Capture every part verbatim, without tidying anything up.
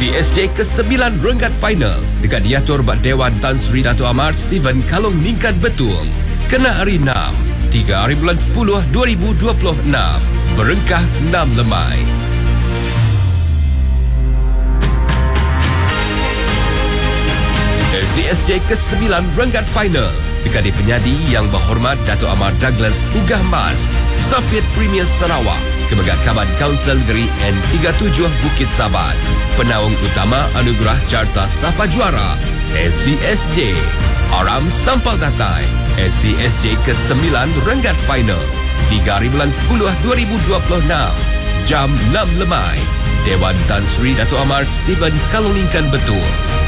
C S J ke sembilan renggat final dekat diatur Bak Dewan Tan Sri Dato' Ahmad Steven Kalong Ningkan Betul. Kena hari enam, tiga hari bulan sepuluh dua ribu dua puluh enam. Berengkah enam lemai. C S J ke sembilan renggat final dekat di penyadi yang berhormat Dato' Amar Douglas Ugah Mas, Soviet Premier Sarawak, Kemegat Kaban Kaunsil Negeri N tiga puluh tujuh Bukit Sabat. Penaung utama Anugerah Carta Sapa Juara S C S J. Aram Sampal Datai. S C S J ke sembilan renggat final tiga hari bulan sepuluh dua ribu dua puluh enam. Jam enam lemai. Dewan Tan Sri Dato' Amar Steven Kalong Ningkan Betul.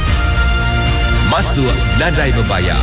Masuk nadai berbayar.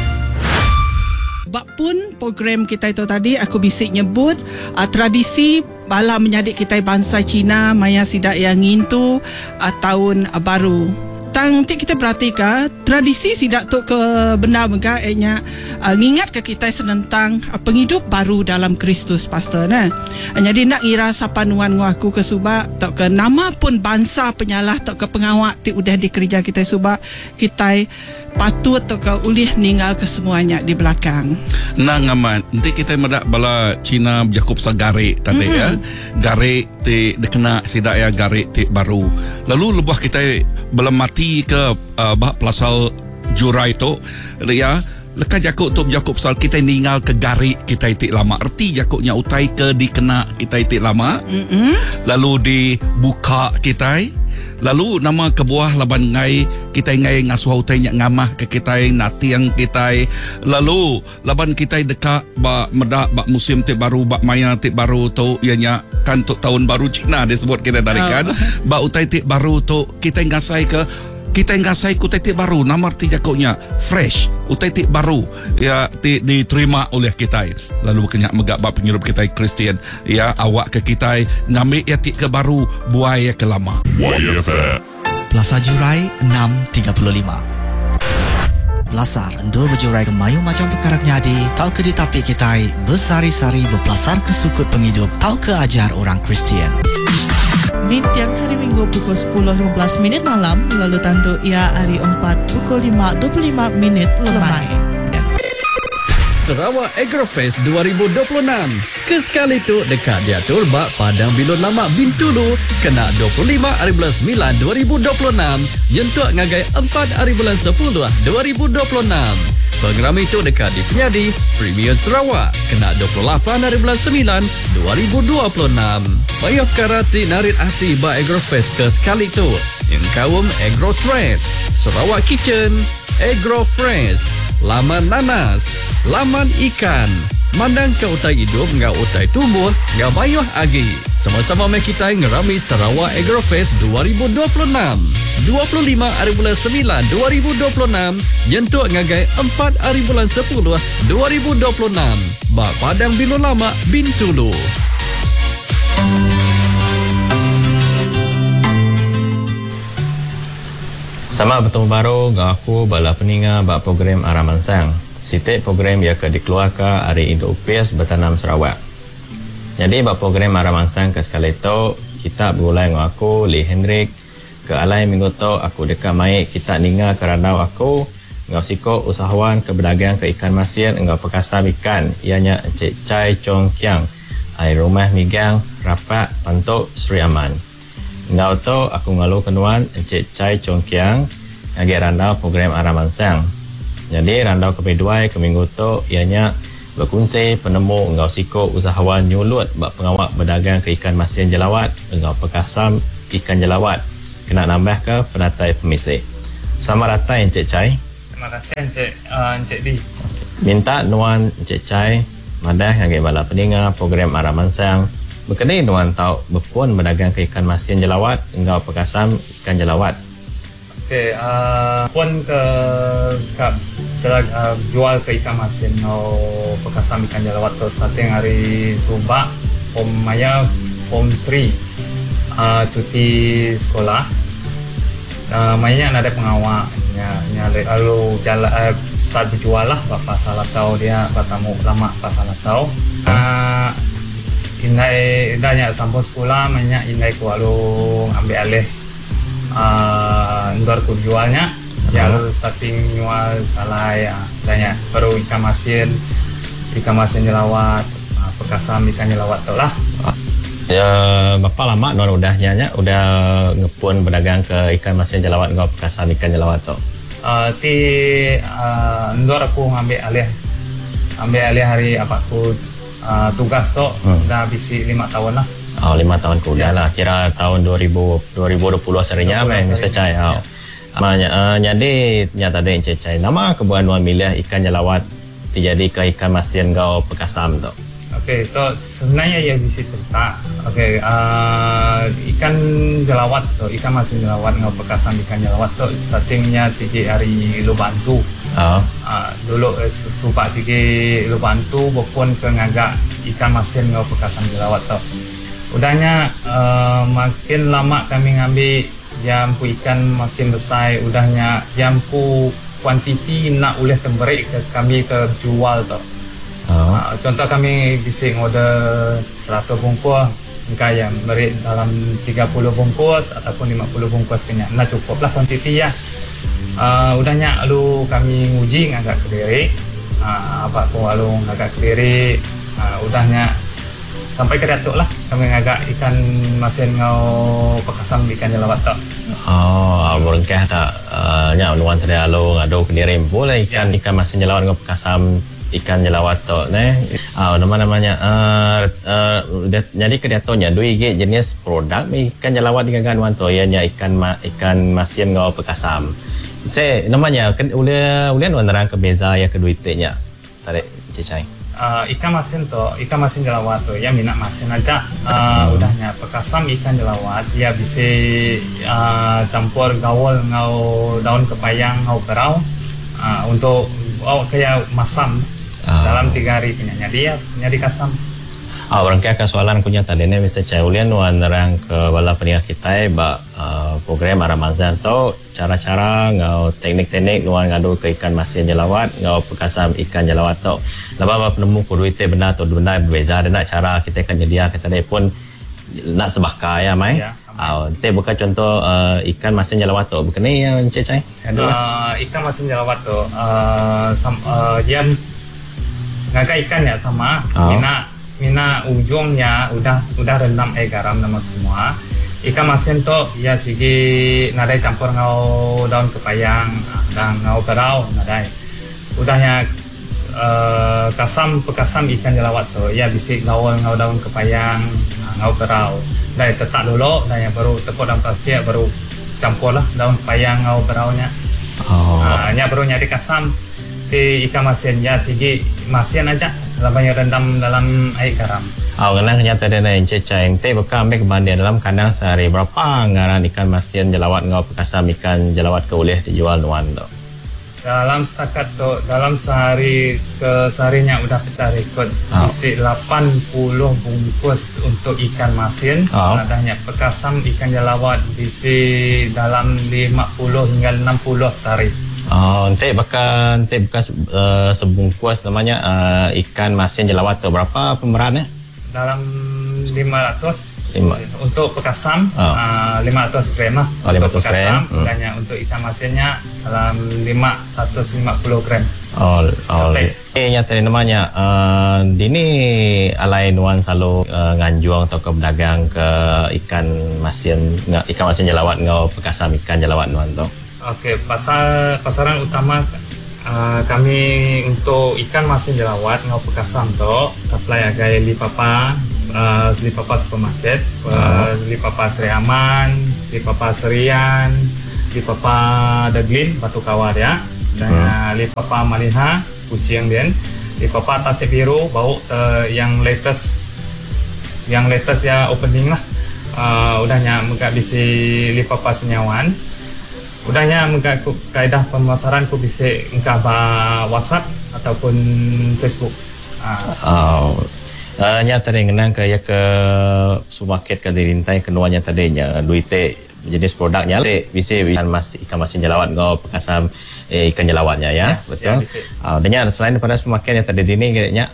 Bak pun program kita itu tadi aku bisik nyebut uh, tradisi bala menyadik kita bangsa Cina maya sidak yang ngintu uh, tahun uh, baru. Tang ti kita perhatikan tradisi sidak tu ke benda mereka ianya uh, ngingat ke kita senentang uh, penghidup baru dalam Kristus pastor nah. Uh, jadi nak ngira sapa nuan ngaku ke subak tak ke nama pun bangsa penyalah tak ke pengawak ti udah di kerja kita subak kita patut tak ke ulih ninggal ke semuanya di belakang. Nang aman nanti kita medak bala Cina Jakob sagare tadi mm-hmm. ya. Gare ti dikena sidak ya gare ti baru. Lalu lebah kita bala mati ke uh, bah pelasal jurai tu ya. Lekas Jakob tu Jakob sal kita ninggal ke gari kita itik lama. Erti Jakobnya utai ke dikena kita itik lama. Mm-hmm. Lalu dibuka kita. Lalu nama kebuah laban ngai kita ngai ngasuh utai nyak ngamah ke kita nati yang kita. Lalu laban kita dekat ba medak ba musim tik baru ba maya tik baru tu ianya kan tu tahun baru Cina disebut kita tadi kan. Oh. Ba utai tik baru tu kita ngasai ke kita ngasai ku utai tik baru nama arti Jakobnya fresh utai tik baru ya ti, diterima oleh kita. Lalu kenyak megak ba pengirup kita Kristian ya awak ke kita ngambil ya tik ke baru buaya ke lama. Plaza Jurai enam tiga puluh lima. Belasar endul berjurai ke mayu macam perkara nyadi tau ke ditapi kita bersari-sari berpelasar ke sukut penghidup tau ke ajar orang Kristian. Di tiang hari Minggu pukul sepuluh lima belas minit malam, lalu tandu ia hari empat pukul lima dua puluh lima minit lemai. Sarawak Agrofest dua ribu dua puluh enam. Kesekali tu dekat diatur Bak Padang Bilun Lama Bintulu kena dua puluh lima hari bulan sembilan dua ribu dua puluh enam yentuk ngagai empat hari bulan sepuluh dua ribu dua puluh enam. Pengeram itu dekat di penyadi Premier Sarawak kena dua puluh lapan hari bulan sembilan dua ribu dua puluh enam. Payah karati narit hati Bak Agrofest ke sekali tu yang kaum Agro Trade, Sarawak Kitchen, Agro Fresh, Laman Nanas, Laman Ikan, mandang ke utai hidup ngau utai tumbuh ngau bayuh agi. Sama-sama mai kita ngerami Sarawak Agrofest dua ribu dua puluh enam. dua puluh lima hari bulan sembilan dua ribu dua puluh enam yentuk ngagai empat hari bulan sepuluh dua ribu dua puluh enam. Bak Padang Bilun Lama Bintulu. Sama bertemu baru dengan aku bala peninga bak program Araman Sang. Sitik program yang akan dikeluarkan hari Indo U P S Bertanam Sarawak. Jadi bak program Araman Sang ke sekali itu kita berulai dengan aku Lee Hendrik ke alai minggu tu aku dekat mai kita ninga ke randau aku ngau siko usahawan ke berdagang ke ikan masin ngau perkasam ikan ianya Encik Chai Chong Kiang ai rumah migang rapat pantuk Sri Aman. Ngau tu aku ngalu kenuan Encik Chai Chong Kiang ngagi randau program Araman Sang. Jadi randau ke Peduai ke minggu tu ianya berkongsi penemu ngau siko usahawan nyulut bak pengawak berdagang ke ikan masin jelawat ngau perkasam ikan jelawat kena nambah ke penatai pemisih. Selamat datang Encik Chai. Terima kasih Encik uh, Encik Di. Minta nuan Encik Chai madah ngagi bala peninga program Araman Sang. Berkenai nuan tau berpun berdagang ke ikan masin jelawat engkau perkasam ikan jelawat. Okey, uh, pun ke, ke jelag, uh, jual ke ikan masin atau perkasam ikan jelawat tu starting hari Subak Form Maya Form tiga uh, cuti sekolah. Uh, mainnya ada pengawal nyari lalu jalan uh, start berjual lah bapa salah tahu dia bertamu lama pasal tahu uh, indai indahnya sampai sekolah mainnya indai ku lalu ambil alih uh, ndor ku jualnya ya lalu starting jual salai ya tanya baru ikan masin ikan masin jelawat uh, pekasam ikan jelawat tu lah. Ya, berapa lama non udahnya nya udah ngepun berdagang ke ikan masin jelawat ngau pekasam ikan jelawat tu? Uh, ti uh, ndor aku ngambil alih ambil alih hari apa aku uh, tugas tu hmm. dah bisi lima tahun lah. Oh, lima tahun ku ya. dah lah. Kira tahun dua ribu dua puluh serinya main Mister Chai. Oh. Ya. Makanya uh, jadi nyata ada Encik Chai. Nama kebuan wan milih ikan jelawat dijadi ke ikan masin ngau pekasam tu. Okey, tu sebenarnya ia bisa cerita. Okey, uh, ikan jelawat tu, ikan masin jelawat ngau pekasam ikan jelawat tu startingnya sikit hari lu bantu. Oh. Uh, dulu eh, supak sikit lu bantu bopun ke ngagak ikan masin ngau pekasam jelawat tu. Udahnya uh, makin lama kami ngambil jampu ikan makin besar, udahnya jampu kuantiti nak boleh temberik ke kami ke jual tu. Oh. Uh, contoh kami bisa order seratus bungkus, kaya beri dalam tiga puluh bungkus ataupun lima puluh bungkus kena. Nah cukup lah kuantiti ya. Uh, udahnya lalu kami nguji ngagak Kediri. Uh, apa pun lalu ngagak Kediri. Uh, udahnya sampai ke Datuk lah kami ngagak ikan masin ngau pekasam ikan jelawat tu. Oh, berengkah tak uh, nya nuan tadi lalu ngado Kediri boleh ikan ikan masin jelawat ngau pekasam ikan jelawat tu ne. Ah, nama namanya uh, uh, jadi kedatonya dua ge jenis produk ikan jelawat di gagan wan tu ianya ikan ma, ikan masin ngau pekasam. Se namanya kan ulah ulah wan nerang ke beza ya kedua itnya. Tarik cicai. Uh, ikan masin tu, ikan masin jelawat tu ya minat masin aja. Uh, hmm. Udahnya pekasam ikan jelawat dia bisa uh, campur gaul ngau daun kepayang ngau kerau uh, untuk oh kayak masam. Oh. Dalam tiga hari punya dia punya dikasam. Ah, orang kaya soalan punya tadi ni Mister Chaulian wan nerang ke bala peningkat kita ba uh, program Ramadan tu cara-cara ngau teknik-teknik nuan ngadu ke ikan masin jelawat ngau pekasam ikan jelawat tu. Laba ba penemu ku duit benar tu benda berbeza dan cara kita kan nyedia kita ni pun nak sebaka ya mai. Ya, ah, te bukan contoh uh, ikan masin jelawat tu bukan ni yang Encik Chai. Uh, ikan masin jelawat tu uh, sam, uh, dia ngagak ikan ya sama oh. mina mina ujungnya udah udah rendam air garam nama semua. Ikan masin tu ya sigi nadai campur ngau daun kepayang dan ngau kerau nadai. Udahnya uh, kasam pekasam ikan jelawat tu ya bisi gaul ngau daun kepayang ngau kerau. Dai tetak dulu dan yang baru tepuk dalam plastik baru campur lah daun kepayang ngau keraunya. Oh. Uh, nya baru nyari kasam di ikan masin ya sigi masin aja lamanya rendam dalam air garam. Oh, kena nyata dia nak Encik Chai teh bekam ambil kebandian dalam kandang sehari berapa ngaran ikan masin jelawat ngau pekasam ikan jelawat ke boleh dijual nuan tu. Dalam setakat tu dalam sehari ke seharinya udah pecah rekod oh. isi lapan puluh bungkus untuk ikan masin. Oh. Adanya pekasam ikan jelawat isi dalam lima puluh hingga enam puluh sehari. Oh, nanti bakal nanti bukan uh, sebungkus namanya uh, ikan masin jelawat tu berapa pemerannya? Dalam lima ratus lima. Untuk pekasam oh. uh, lima ratus gram lah. Oh, lima ratus gram. Dan hmm. untuk ikan masinnya dalam lima ratus lima puluh gram. Oh, oh. Eh, nyata namanya uh, dini alai nuan selalu uh, nganjuang atau ke berdagang ke ikan masin ikan masin jelawat ngau pekasam ikan jelawat nuan tu. Okey, pasar pasaran utama uh, kami untuk ikan masin jelawat ngau pekasam tu supply agai Lipapa, uh, Lipapa supermarket, uh, Lipapa Seri Aman, Lipapa Serian, Lipapa Deglin Batu Kawar ya, dan hmm. Lipapa Maliha Kucing dia, Lipapa Tasik Biru bau uh, yang latest yang latest ya opening lah. Uh, udahnya muka bisi Lipapa Senyawan. Udahnya muka kaedah pemasaran ku bisa engkau ba WhatsApp ataupun Facebook. Ah. Oh. Uh, nya tadi ngenang ke ya ke supermarket ke dirintai kenuanya tadinya duit teh jenis produknya teh bisa ikan mas ikan masin jelawat ngau pekasam eh, ikan jelawatnya ya, ya betul. Ya, ah, dan selain daripada supermarket yang tadi dini kayaknya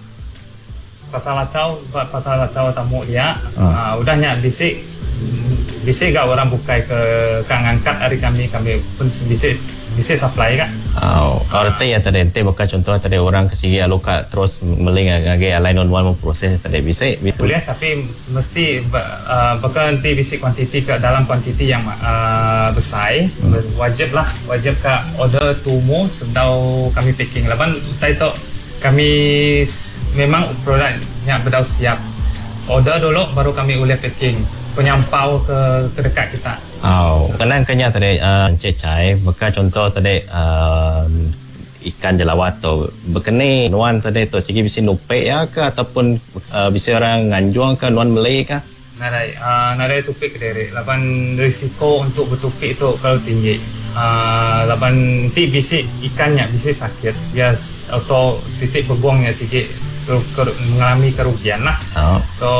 pasar lacau pasar lacau tamu dia. Oh. Uh, udahnya bisa bisa gak orang bukai ke kang angkat hari kami kami pun bisa bisa supply kan. Oh, kalau tadi ya tadi tadi bukan contoh tadi orang kesigi aluka terus meling ngage lain on one proses tadi bisa boleh tapi mesti uh, bakal nanti bisa kuantiti ke dalam kuantiti yang uh, besar hmm. wajib lah wajib ke order tumu sedau kami packing laban utai tu kami memang produknya berdau siap order dulu baru kami boleh packing penyampau ke ke dekat kita. Oh, kenang kenya tadi uh, cecai, beka contoh tadi uh, ikan jelawat tu, bekeni nuan tadi tu segi bisa nupe ya ke ataupun uh, bisa orang nganjuang ke nuan Malay ke? Nadai, uh, nadai tupik kediri. Laban risiko untuk bertupik itu kalau tinggi. Uh, laban nanti bisa ikannya bisa sakit, yes, atau sitik berbuangnya sikit ker, ker, mengalami kerugian lah. Oh. So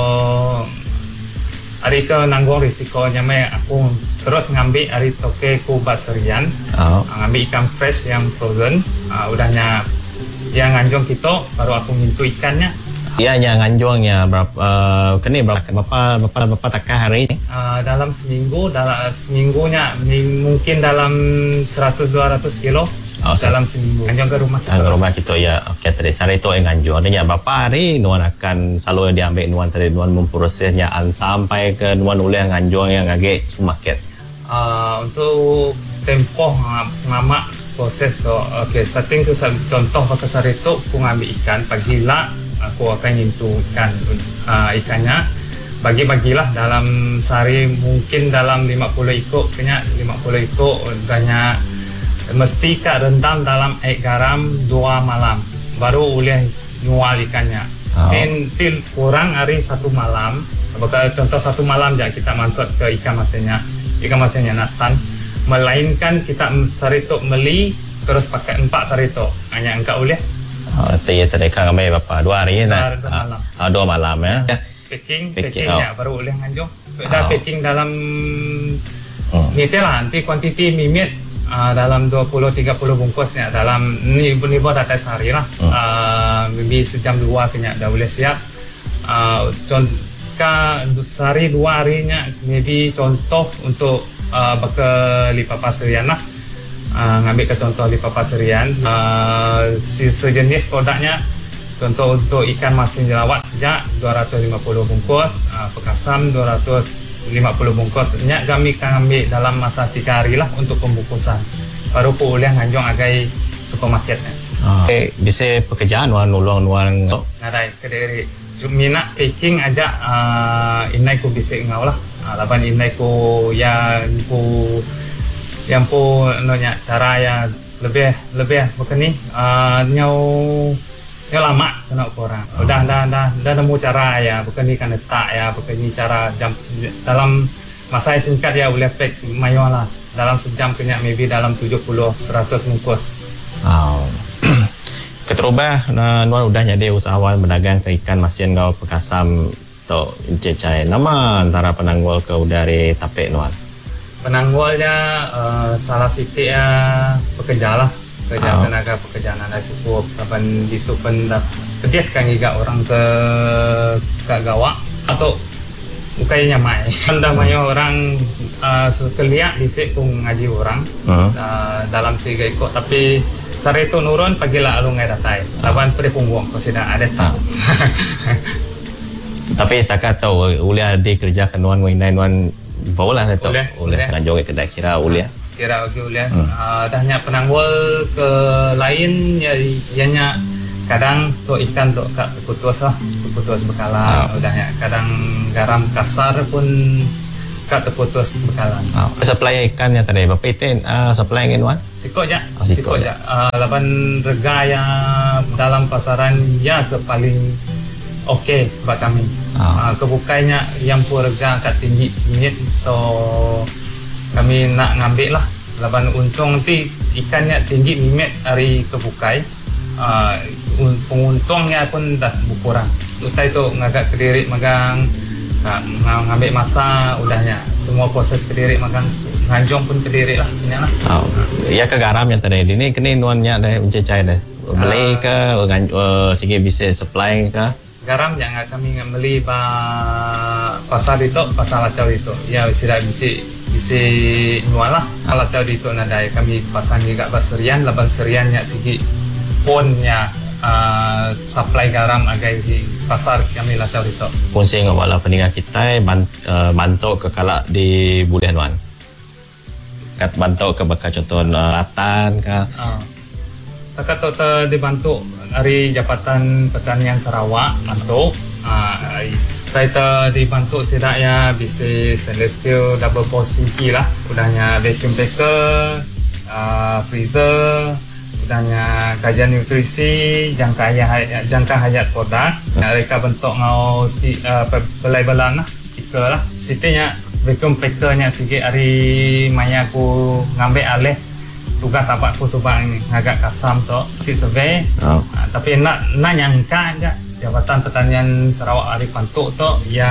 hari ke nanggung risikonya me aku terus ngambil hari toke ku baserian oh. ngambil ikan fresh yang frozen uh, udahnya yang nganjong kita baru aku mintu ikannya iya yang nganjongnya berapa uh, kini berapa berapa berapa, berapa takah hari ini uh, dalam seminggu dalam seminggunya mungkin dalam seratus dua ratus kilo. Oh, dalam seminggu nganjong ke rumah kita. Ke rumah kita ya. Okey, tadi sehari itu yang nganjong. Adanya berapa hari nuan akan selalu diambil nuan tadi nuan memprosesnya sampai ke nuan oleh nganjong yang agak supermarket. Uh, untuk tempoh lama proses tu. Okey, starting tu contoh pakai sehari itu aku ngambil ikan pagi lah aku akan nyentuh ikan uh, ikannya bagi-bagilah dalam sehari mungkin dalam lima puluh ikut kena lima puluh ikut udahnya mesti kak rendam dalam air garam dua malam baru boleh nyual ikannya. Oh. Nanti kurang hari satu malam. Apakah contoh satu malam je kita masuk ke ikan masinnya, ikan masinnya natan. Melainkan kita sarito meli terus pakai empat sarito. Hanya engkau boleh. Oh, tadi tadi kang ambil berapa? Dua hari ya? Dua, dua malam. Ah, dua malam ya. Packing, packing, packingnya oh. baru boleh nganjong. Dah oh. Packing dalam hmm. ni lah nanti kuantiti mimit. Uh, dalam dua puluh tiga puluh bungkusnya dalam ni ni buat data sehari lah. Hmm. Uh, maybe sejam dua kena dah boleh siap. Uh, contoh sehari dua harinya maybe contoh untuk uh, baka lipat pasirian lah. Uh, ngambil ke contoh lipat pasirian uh, sejenis produknya contoh untuk ikan masin jelawat jak dua ratus lima puluh bungkus, uh, pekasam dua ratus lima puluh bungkus. Nyak kami akan ambil dalam masa tiga hari lah untuk pembungkusan. Baru pun boleh nganjong agai supermarketnya. Oh. Okay, bisa pekerjaan wan ulung wan. Oh. Nadai kediri. Minat packing aja uh, inai ku bisa ngau lah. Uh, laban inai ku yang ku yang pu nonya cara ya lebih lebih begini uh, nyau ya lama kena orang. Udah dah dah dah nemu cara ya, bukan ni kan letak ya, bukan ni cara jam dalam masa yang singkat ya boleh pack mayo lah. Dalam sejam kena maybe dalam tujuh puluh seratus bungkus. Oh. Keterubah nuan udah jadi usahawan berdagang ke ikan masin kau pekasam to cecai. Nama antara penanggul ke udari tapek nuan. Penanggulnya uh, salah siti ya pekerja lah. Pekerja oh. Tenaga pekerjaan anda cukup kapan itu pendak kedias kan juga orang ke ke gawa atau bukanya mai anda mai orang uh, sekeliak disik pun ngaji orang uh. Uh, dalam tiga ikut tapi sare itu nurun pagilah alung ngai datai lawan pada punggung kau sudah ada tahu. Tapi setakat tahu uliah di kerja ke nuan nuan nuan bawalah tu uliah ngajong kedai kira uliah kira okay uliah hmm. uh, dahnya penanggul ke lain ya ianya kadang tu ikan tu kak putus lah putus bekalan oh. Udahnya kadang garam kasar pun kak terputus bekalan. Oh. Supply ikan yang tadi berapa itu uh, supply ingin wan? Sikot je. Oh, sikot je. Uh, laban rega yang dalam pasaran ya ke paling okey buat kami. Oh. Uh, kebukainya yang pun rega kat tinggi minit so kami nak ngambil lah. Laban untung nanti ikannya tinggi minit hari kebukai. Uh, penguntungnya pun dah berkurang. Utai tu ngagak kediri magang uh, ngambil masa udahnya semua proses kediri magang nganjong pun kediri lah ini lah. Oh, ya ke garam yang tadi ini kini nuannya dah mencecai dah. Beli ke uh, uh, segi bisa supply ke? garam yang kami beli ba pasar itu, pasar lacau itu. Ya sudah bisa bisa jual lah. Lacau itu nadai kami pasang juga baserian, laban seriannya segi ponnya uh, supply garam agak di pasar kami lacau itu. Fungsi ngawala peningan kita bant, uh, bantu ke kalak di bulan wan. Kat bantu ke bakal contoh uh, ratan ke. Uh. Sekat tu dibantu dari Jabatan Pertanian Sarawak bantu. Ah, saya dibantu sidak ya bisa stainless steel double pose siki lah. Udahnya vacuum packer, uh, freezer, udahnya kajian nutrisi, jangka hayat jangka hayat produk. Mereka bentuk ngau sti, uh, belai-belan lah, stiker lah. Sitinya vacuum packernya sikit hari maya aku ngambil alih tugas apa aku subang agak kasam tu si survey. Oh. Uh, tapi nak nak nyangka aja Jabatan Pertanian Sarawak hari bantu tu ya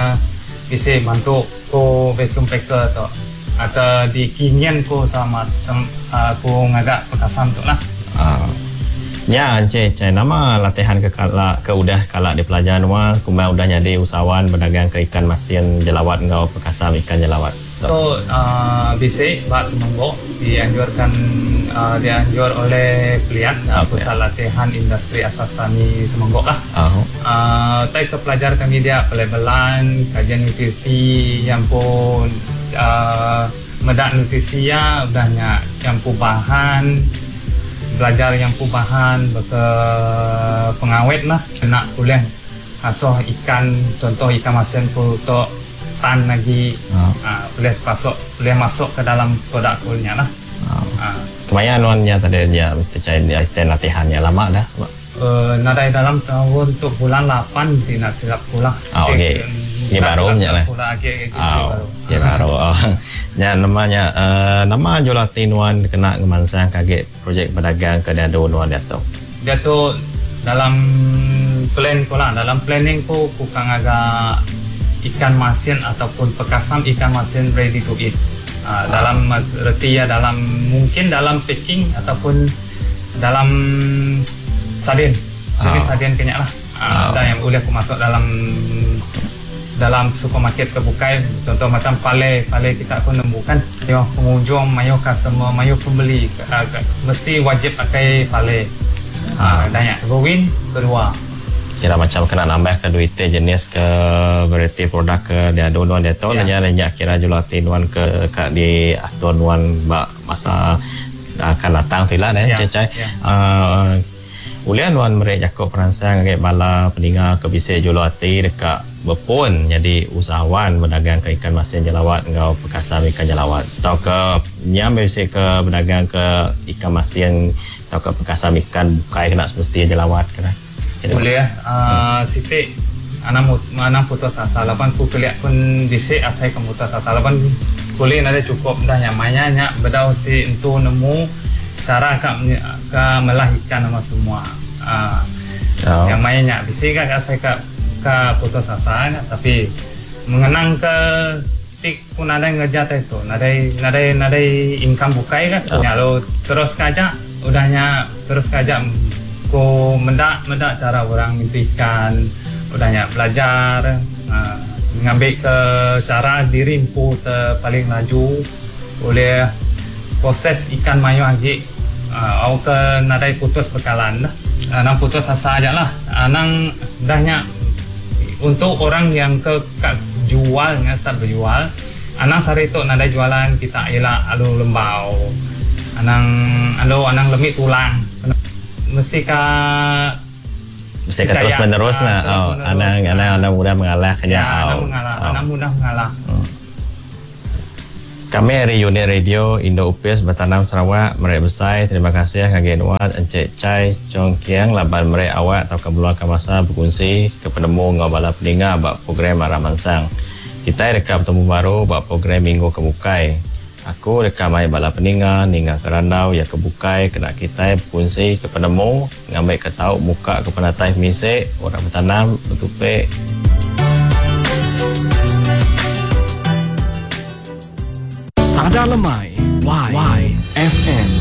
bisa bantu ko vacuum packer tu atau di kinian ko sama sam, uh, ko ngagak pekasam tu lah. Uh. Ya, Encik, Encik, nama latihan ke kala ke udah kala di pelajaran wa kumai udah jadi usahawan berdagang ke ikan masin jelawat ngau pekasam ikan jelawat. So, uh, bisa Pak Semenggo dianjurkan uh, dianjur oleh Peliat uh, okay. Pusat Latihan Industri Asas Tani Semenggo lah. Uh-huh. Uh, Tapi ke pelajar kami dia pelabelan, kajian nutrisi yang pun uh, medak nutrisi ya udahnya yang pun bahan belajar yang pun bahan ke pengawet lah nak kuliah asuh ikan contoh ikan masin pun untuk tan lagi oh. uh, boleh masuk boleh masuk ke dalam produk kulnya lah. Oh. Uh. Kemayan nuannya tadi dia mesti cari item latihannya lama dah. Uh, nadai dalam tahun untuk bulan lapan di nak silap pula. Oh, okey. Ini baru nya lah. Oh, ya baru. Oh. Ya namanya uh, nama Jolati Nuan kena ngemansang kaget projek pedagang ke Dado Nuan Dato. Dia tu dalam plan pula dalam planning ku bukan agak ikan masin ataupun pekasam ikan masin ready to eat. Uh, dalam reti ya dalam mungkin dalam packing ataupun dalam sardin. Jadi oh. Sardin kenyak lah. Uh, oh. Ada yang boleh aku masuk dalam dalam supermarket kebukai contoh macam pale pale kita pun nemukan yo pengunjung mayo customer mayo pembeli uh, mesti wajib pakai pale. Ah uh, banyak gowin kedua kira macam kena nambah ke duit jenis ke variety produk ke dia donon dia tahu yeah. Nanya kira julati nuan ke ke di atur nuan masa akan datang tu lah eh yeah. Cecai yeah. uh, ulian nuan mereka Jakob peransang kayak bala peninga ke bisa julati dekat berpun jadi usahawan berdagang ke ikan masin jelawat ngau pekasam ikan jelawat atau ke nyam bisa ke berdagang ke ikan masin atau ke pekasam ikan bukai kena semesti jelawat kena boleh ya. Uh, Siti anak anak putus asa lapan ku keliak pun bisik asai ke putus asa lapan kuliah ada cukup dah nyamanya nya bedau si entu nemu cara kak ka melahirkan nama semua. Uh, oh. Yang mainnya bisik kak asai ke ke putus asa tapi mengenang ke tik pun ada ngejar itu nadai nadai nadai income bukai kan oh. Ya lo terus kajak udahnya terus kajak ko mendak mendak cara orang impikan udahnya belajar uh, mengambil ke cara diri impu te paling laju oleh proses ikan mayo lagi uh, au ke nadai putus bekalan dah anang putus asa aja lah anang dahnya untuk orang yang ke, ke jual yang start berjual anang sari tu nadai jualan kita ialah alu lembau anang alu anang lemit tulang mesti ka mesti ka terus menerus nah oh anak anak anak mudah mengalah kerja ya, anak oh. mengalah oh. Anak mudah mengalah hmm. Kami dari unit radio Indo U P S Bertanam Sarawak mereka besar terima kasih ngagin nuat Encik Chai Chong Kiang laban mereka awak atau kebeluan masa berkongsi ke penemu ngabala peninga bak program Aramansang kita rekam bertemu baru bak program minggu kebukai. Aku rekam ai bala peninga ninga kerandau ya kebukai kena kita berkongsi ke penemu ngambil ke tahu muka ke penatai misek orang bertanam betupe Sadar Lemai Y F M